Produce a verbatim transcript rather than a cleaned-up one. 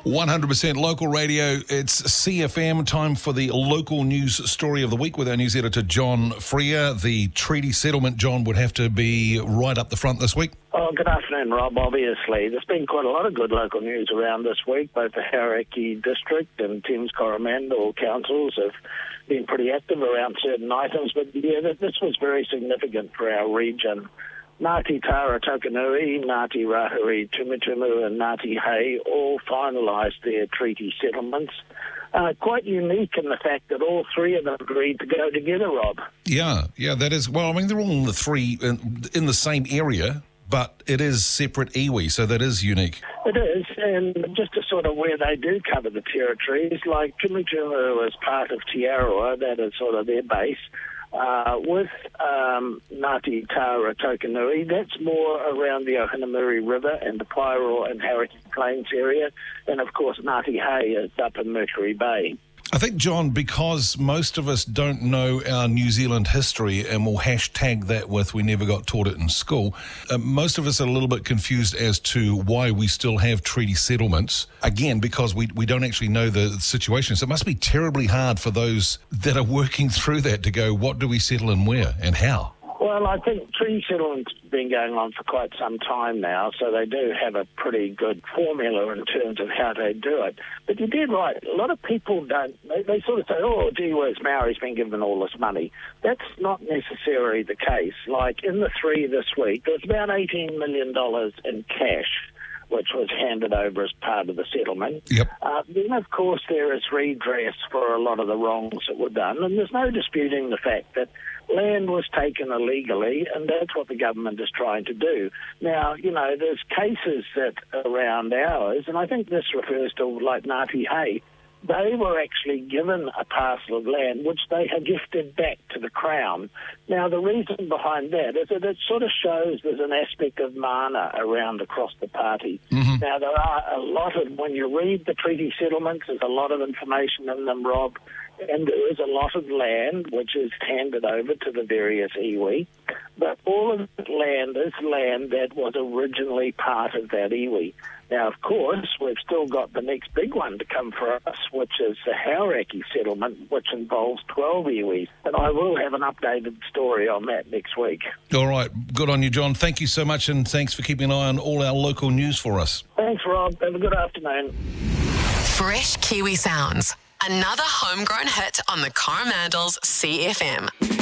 one hundred percent local radio. It's C F M. Time for the local news story of the week with our news editor, John Freer. The treaty settlement, John, would have to be right up the front this week. Oh, good afternoon, Rob. Obviously, there's been quite a lot of good local news around this week. Both the Hauraki District and Thames Coromandel councils have been pretty active around certain items. But, yeah, this was very significant for our region. Ngāti Tara Tokanui, Ngāti Rahuri Tumutumu and Ngāti Hei all finalised their treaty settlements. Uh, quite unique in the fact that all three of them agreed to go together, Rob. Yeah, yeah, that is... Well, I mean, they're all in the three in, in the same area, but it is separate iwi, so that is unique. It is, and just to sort of where they do cover the territories, like Tumutumu is part of Te Arawa, that is sort of their base. Uh, with um, Ngāti Tara Tokanui, that's more around the Ohinamuri River and the Paeroa and Hauraki Plains area, and of course Ngāti Hei is up in Mercury Bay. I think, John, because most of us don't know our New Zealand history and will hashtag that with we never got taught it in school, uh, most of us are a little bit confused as to why we still have treaty settlements, again, because we, we don't actually know the situation. So it must be terribly hard for those that are working through that to go, what do we settle and where and how? Well, I think treaty settlement's been going on for quite some time now, so they do have a pretty good formula in terms of how they do it. But you did right. A lot of people don't, they, they sort of say, oh, gee whiz, Maori's been given all this money. That's not necessarily the case. Like in the three this week, there's about eighteen million dollars in cash, which was handed over as part of the settlement. Yep. Uh, then, of course, there is redress for a lot of the wrongs that were done, and there's no disputing the fact that land was taken illegally, and that's what the government is trying to do. Now, you know, there's cases that are around ours, and I think this refers to, like, Ngāti Hei. They were actually given a parcel of land which they had gifted back to the Crown. Now, the reason behind that is that it sort of shows there's an aspect of mana around across the party. Mm-hmm. Now, there are a lot of, when you read the treaty settlements, there's a lot of information in them, Rob, and there is a lot of land which is handed over to the various iwi. But all of that land is land that was originally part of that iwi. Now, of course, we've still got the next big one to come for us, which is the Hauraki settlement, which involves twelve iwi. And I will have an updated story on that next week. All right. Good on you, John. Thank you so much, and thanks for keeping an eye on all our local news for us. Thanks, Rob. Have a good afternoon. Fresh Kiwi Sounds. Another homegrown hit on the Coromandel's C F M.